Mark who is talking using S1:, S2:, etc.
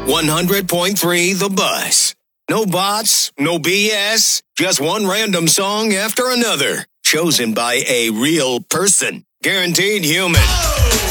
S1: 100.3 The Buzz. No bots, no BS, just one random song after another. Chosen by a real person. Guaranteed human.